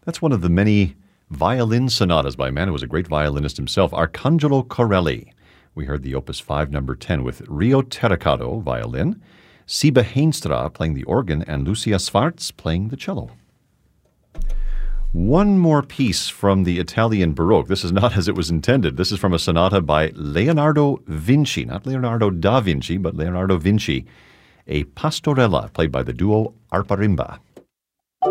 That's one of the many violin sonatas by a man who was a great violinist himself, Arcangelo Corelli. We heard the Opus 5, number 10, with Rio Terricato, violin, Siba Heenstra playing the organ, and Lucia Svarts playing the cello. One more piece from the Italian Baroque. This is not as it was intended. This is from a sonata by Leonardo Vinci, not Leonardo da Vinci, but Leonardo Vinci, a pastorella played by the duo Arpa Rimba.